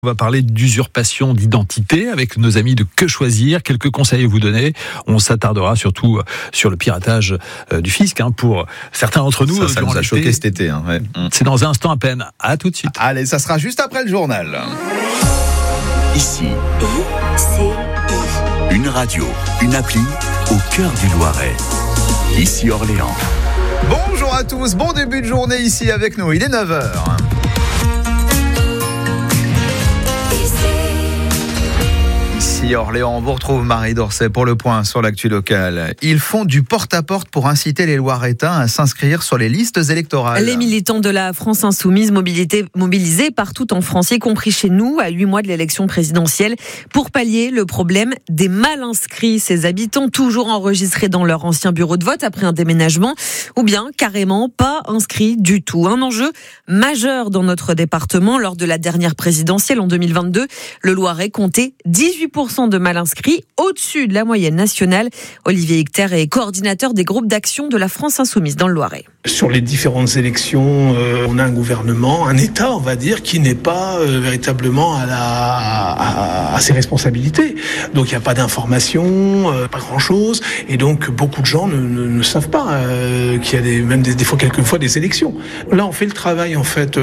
On va parler d'usurpation d'identité avec nos amis de Que Choisir. Quelques conseils à vous donner. On s'attardera surtout sur le piratage du fisc pour certains d'entre nous. Ça nous a choqué cet été. Ouais. C'est dans un instant à peine. À tout de suite. Allez, ça sera juste après le journal. Ici, une radio, une appli au cœur du Loiret. Ici Orléans. Bonjour à tous, bon début de journée ici avec nous. Il est 9h. Ici Orléans, on vous retrouve Marie Dorset pour le point sur l'actu locale. Ils font du porte-à-porte pour inciter les Loiretains à s'inscrire sur les listes électorales. Les militants de la France Insoumise mobilisés partout en France, y compris chez nous, à 8 mois de l'élection présidentielle, pour pallier le problème des mal inscrits. Ces habitants toujours enregistrés dans leur ancien bureau de vote après un déménagement, ou bien carrément pas inscrits du tout. Un enjeu majeur dans notre département. Lors de la dernière présidentielle en 2022, le Loiret comptait 18% de mal inscrits, au-dessus de la moyenne nationale. Olivier Hecter est coordinateur des groupes d'action de la France Insoumise dans le Loiret. Sur les différentes élections, on a un gouvernement, un État, on va dire, qui n'est pas véritablement à ses responsabilités. Donc il n'y a pas d'information, pas grand-chose, et donc beaucoup de gens ne savent pas qu'il y a des fois quelquefois des élections. Là, on fait le travail en fait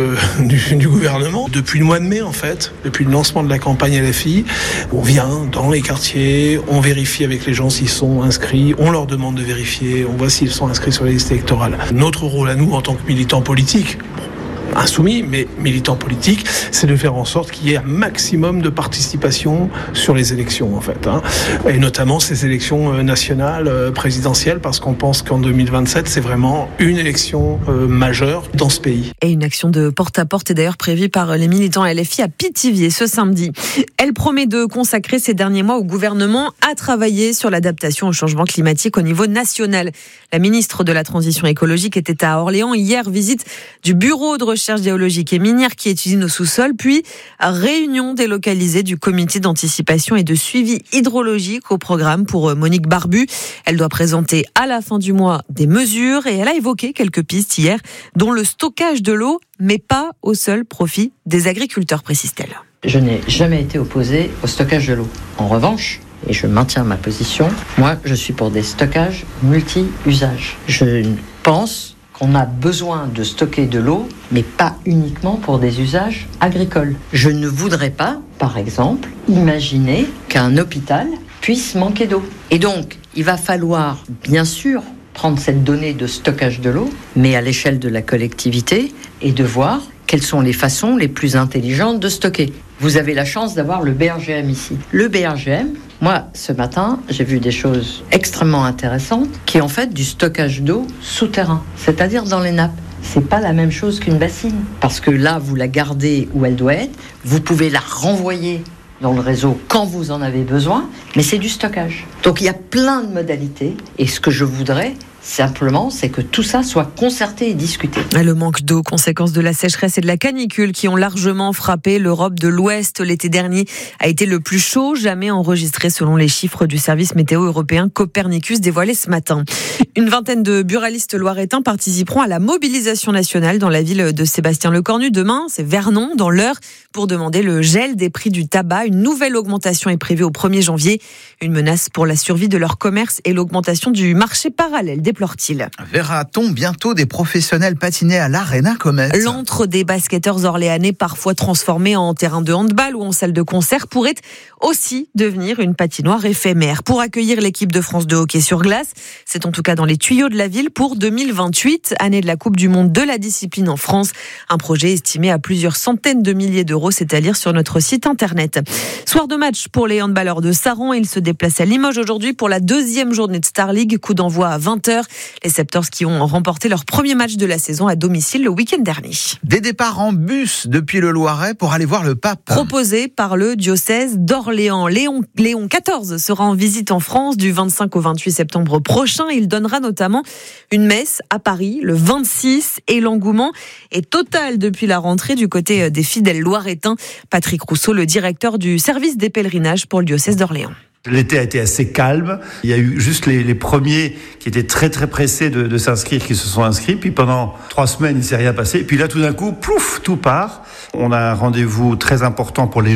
du gouvernement depuis le mois de mai en fait, depuis le lancement de la campagne LFI. On vient dans les quartiers, on vérifie avec les gens s'ils sont inscrits, on leur demande de vérifier, on voit s'ils sont inscrits sur les listes électorales. Notre rôle à nous, en tant que militants politiques, insoumis, mais militants politiques, c'est de faire en sorte qu'il y ait un maximum de participation sur les élections, en fait. Et notamment ces élections nationales, présidentielles, parce qu'on pense qu'en 2027, c'est vraiment une élection majeure dans ce pays. Et une action de porte-à-porte est d'ailleurs prévue par les militants LFI à Pithiviers ce samedi. Elle promet de consacrer ces derniers mois au gouvernement à travailler sur l'adaptation au changement climatique au niveau national. La ministre de la Transition écologique était à Orléans hier, visite du bureau de recherche géologique et minière qui étudie nos sous-sols, puis réunion délocalisée du comité d'anticipation et de suivi hydrologique au programme pour Monique Barbu. Elle doit présenter à la fin du mois des mesures et elle a évoqué quelques pistes hier, dont le stockage de l'eau, mais pas au seul profit des agriculteurs, précise-t-elle. Je n'ai jamais été opposée au stockage de l'eau. En revanche, et je maintiens ma position, moi je suis pour des stockages multi-usages. Je pense qu'on a besoin de stocker de l'eau, mais pas uniquement pour des usages agricoles. Je ne voudrais pas, par exemple, imaginer qu'un hôpital puisse manquer d'eau. Et donc, il va falloir, bien sûr, prendre cette donnée de stockage de l'eau, mais à l'échelle de la collectivité, et de voir quelles sont les façons les plus intelligentes de stocker. Vous avez la chance d'avoir le BRGM ici. Le BRGM, moi, ce matin, j'ai vu des choses extrêmement intéressantes qui est en fait du stockage d'eau souterrain, c'est-à-dire dans les nappes. C'est pas la même chose qu'une bassine, parce que là, vous la gardez où elle doit être, vous pouvez la renvoyer dans le réseau quand vous en avez besoin, mais c'est du stockage. Donc il y a plein de modalités, et ce que je voudrais, simplement, c'est que tout ça soit concerté et discuté. Le manque d'eau, conséquence de la sécheresse et de la canicule qui ont largement frappé l'Europe de l'Ouest l'été dernier, a été le plus chaud jamais enregistré selon les chiffres du service météo européen Copernicus dévoilés ce matin. Une vingtaine de buralistes loiretains participeront à la mobilisation nationale dans la ville de Sébastien-le-Cornu. Demain, c'est Vernon, dans l'Eure, pour demander le gel des prix du tabac. Une nouvelle augmentation est prévue au 1er janvier. Une menace pour la survie de leur commerce et l'augmentation du marché parallèle, déplore-t-il. Verra-t-on bientôt des professionnels patiner à l'Arena Comet ? L'antre des basketteurs orléanais, parfois transformé en terrain de handball ou en salle de concert, pourrait aussi devenir une patinoire éphémère. Pour accueillir l'équipe de France de hockey sur glace, c'est en tout cas dans les tuyaux de la ville pour 2028, année de la Coupe du Monde de la discipline en France. Un projet estimé à plusieurs centaines de milliers d'euros, c'est à lire sur notre site internet. Soir de match pour les handballeurs de Saran, ils se déplacent à Limoges aujourd'hui pour la deuxième journée de Star League, coup d'envoi à 20h. Les Septors qui ont remporté leur premier match de la saison à domicile le week-end dernier. Des départs en bus depuis le Loiret pour aller voir le pape. Proposé par le diocèse d'Orléans. Léon XIV sera en visite en France du 25 au 28 septembre prochain. Il donnera notamment une messe à Paris le 26 et l'engouement est total depuis la rentrée du côté des fidèles loiretains. Patrick Rousseau, le directeur du service des pèlerinages pour le diocèse d'Orléans. L'été a été assez calme. Il y a eu juste les premiers qui étaient très très pressés de s'inscrire, qui se sont inscrits. Puis pendant 3 semaines, il ne s'est rien passé. Et puis là, tout d'un coup, plouf, tout part. On a un rendez-vous très important pour les